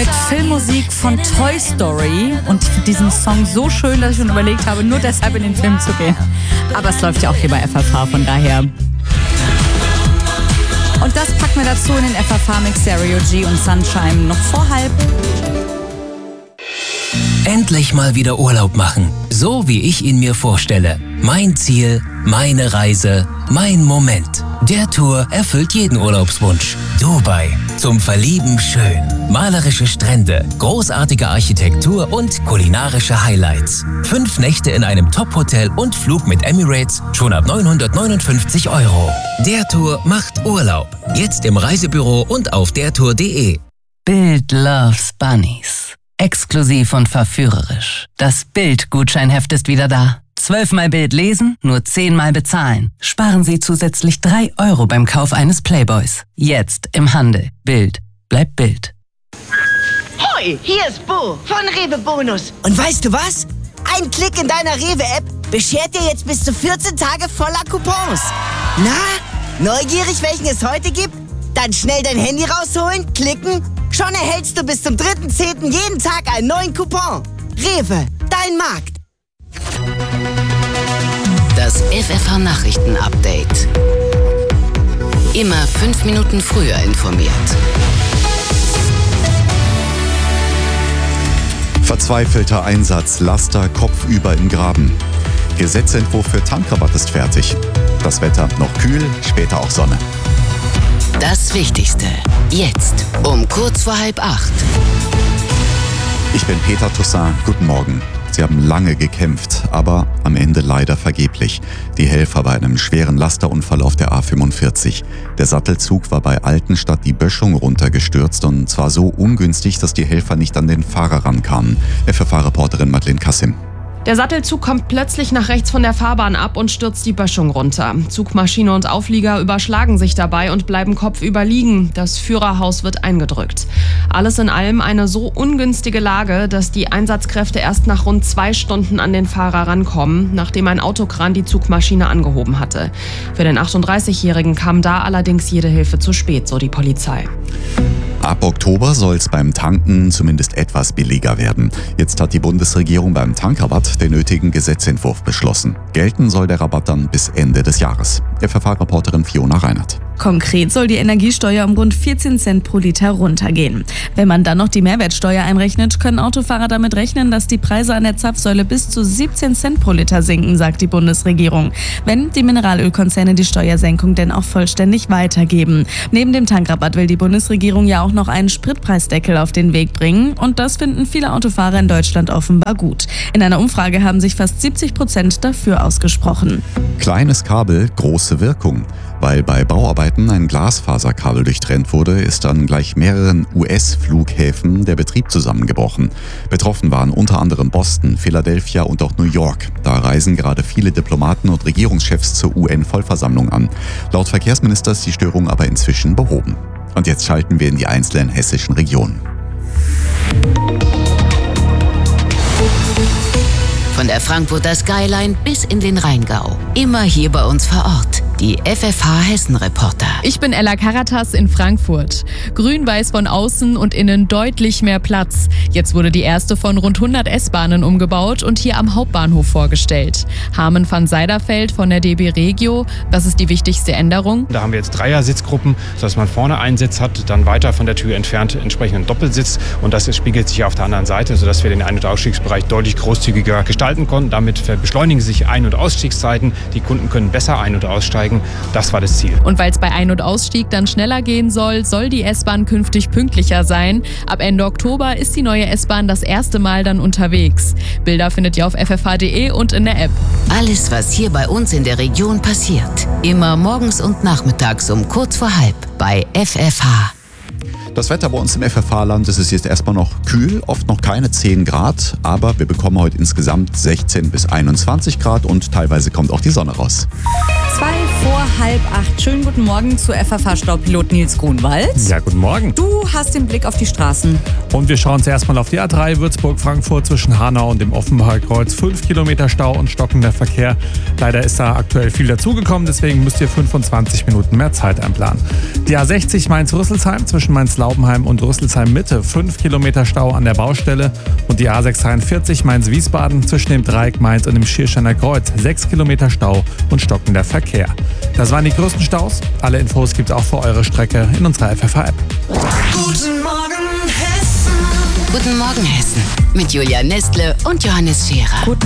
mit Filmmusik von Toy Story. Und ich finde diesen Song so schön, dass ich schon überlegt habe, nur deshalb in den Film zu gehen. Aber es läuft ja auch hier bei FFH, von daher. Und das packen wir dazu in den FFH-Mix Stereo G und Sunshine noch vor halb. Endlich mal wieder Urlaub machen, so wie ich ihn mir vorstelle. Mein Ziel, meine Reise, mein Moment. Der Tour erfüllt jeden Urlaubswunsch. Dubai, zum Verlieben schön. Malerische Strände, großartige Architektur und kulinarische Highlights. 5 Nächte in einem Top-Hotel und Flug mit Emirates schon ab 959 €. Der Tour macht Urlaub. Jetzt im Reisebüro und auf dertour.de. Bild loves Bunnies. Exklusiv und verführerisch. Das Bild-Gutscheinheft ist wieder da. 12-mal Bild lesen, nur 10-mal bezahlen. Sparen Sie zusätzlich 3 € beim Kauf eines Playboys. Jetzt im Handel. Bild. Bleibt Bild. Hoi, hier ist Bo von Rewe Bonus. Und weißt du was? Ein Klick in deiner Rewe-App beschert dir jetzt bis zu 14 Tage voller Coupons. Na, neugierig, welchen es heute gibt? Dann schnell dein Handy rausholen, klicken. Schon erhältst du bis zum 3.10. jeden Tag einen neuen Coupon. Rewe, dein Markt. Das FFH-Nachrichten-Update. Immer 5 Minuten früher informiert. Verzweifelter Einsatz, Laster kopfüber im Graben. Gesetzentwurf für Tankrabatt ist fertig. Das Wetter noch kühl, später auch Sonne. Das Wichtigste. Jetzt um kurz vor 7:30. Ich bin Peter Toussaint. Guten Morgen. Sie haben lange gekämpft, aber am Ende leider vergeblich. Die Helfer bei einem schweren Lasterunfall auf der A45. Der Sattelzug war bei Altenstadt die Böschung runtergestürzt und zwar so ungünstig, dass die Helfer nicht an den Fahrer rankamen. FFH-Reporterin Madeleine Kassim. Der Sattelzug kommt plötzlich nach rechts von der Fahrbahn ab und stürzt die Böschung runter. Zugmaschine und Auflieger überschlagen sich dabei und bleiben kopfüber liegen. Das Führerhaus wird eingedrückt. Alles in allem eine so ungünstige Lage, dass die Einsatzkräfte erst nach rund 2 Stunden an den Fahrer rankommen, nachdem ein Autokran die Zugmaschine angehoben hatte. Für den 38-Jährigen kam da allerdings jede Hilfe zu spät, so die Polizei. Ab Oktober soll es beim Tanken zumindest etwas billiger werden. Jetzt hat die Bundesregierung beim Tankrabatt den nötigen Gesetzentwurf beschlossen. Gelten soll der Rabatt dann bis Ende des Jahres. FFH-Reporterin Fiona Reinhardt. Konkret soll die Energiesteuer um rund 14 Cent pro Liter runtergehen. Wenn man dann noch die Mehrwertsteuer einrechnet, können Autofahrer damit rechnen, dass die Preise an der Zapfsäule bis zu 17 Cent pro Liter sinken, sagt die Bundesregierung. Wenn die Mineralölkonzerne die Steuersenkung denn auch vollständig weitergeben. Neben dem Tankrabatt will die Bundesregierung ja auch noch einen Spritpreisdeckel auf den Weg bringen. Und das finden viele Autofahrer in Deutschland offenbar gut. In einer Umfrage haben sich fast 70% dafür ausgesprochen. Kleines Kabel, große Wirkung. Weil bei Bauarbeiten ein Glasfaserkabel durchtrennt wurde, ist an gleich mehreren US-Flughäfen der Betrieb zusammengebrochen. Betroffen waren unter anderem Boston, Philadelphia und auch New York. Da reisen gerade viele Diplomaten und Regierungschefs zur UN-Vollversammlung an. Laut Verkehrsminister ist die Störung aber inzwischen behoben. Und jetzt schalten wir in die einzelnen hessischen Regionen. Von der Frankfurter Skyline bis in den Rheingau. Immer hier bei uns vor Ort. Die FFH-Hessen-Reporter. Ich bin Ella Karatas in Frankfurt. Grün-weiß von außen und innen deutlich mehr Platz. Jetzt wurde die erste von rund 100 S-Bahnen umgebaut und hier am Hauptbahnhof vorgestellt. Harmen van Seiderfeld von der DB Regio. Was ist die wichtigste Änderung? Da haben wir jetzt Dreier-Sitzgruppen, sodass man vorne einen Sitz hat, dann weiter von der Tür entfernt entsprechenden Doppelsitz. Und das spiegelt sich auf der anderen Seite, sodass wir den Ein- und Ausstiegsbereich deutlich großzügiger gestalten konnten. Damit beschleunigen sich Ein- und Ausstiegszeiten. Die Kunden können besser ein- und aussteigen. Das war das Ziel. Und weil es bei Ein- und Ausstieg dann schneller gehen soll, soll die S-Bahn künftig pünktlicher sein. Ab Ende Oktober ist die neue S-Bahn das erste Mal dann unterwegs. Bilder findet ihr auf ffh.de und in der App. Alles, was hier bei uns in der Region passiert. Immer morgens und nachmittags um kurz vor 7:30 bei FFH. Das Wetter bei uns im FFH-Land ist jetzt erstmal noch kühl, oft noch keine 10 Grad, aber wir bekommen heute insgesamt 16 bis 21 Grad und teilweise kommt auch die Sonne raus. 2 vor 7:30. Schönen guten Morgen zu FFH-Staupilot Nils Grunwald. Ja, guten Morgen. Du hast den Blick auf die Straßen. Und wir schauen zuerst mal auf die A3 Würzburg-Frankfurt zwischen Hanau und dem Offenbacher Kreuz. 5 Kilometer Stau und stockender Verkehr. Leider ist da aktuell viel dazugekommen, deswegen müsst ihr 25 Minuten mehr Zeit einplanen. Die A60 Mainz-Rüsselsheim zwischen Mainz-Laubenheim und Rüsselsheim-Mitte. 5 Kilometer Stau an der Baustelle. Und die A643 Mainz-Wiesbaden zwischen dem Dreieck Mainz und dem Schiersteiner Kreuz. 6 Kilometer Stau und stockender Verkehr. Das waren die größten Staus. Alle Infos gibt's auch für eure Strecke in unserer FFH-App. Guten Morgen, Hessen. Guten Morgen, Hessen. Mit Julia Nestle und Johannes Scherer.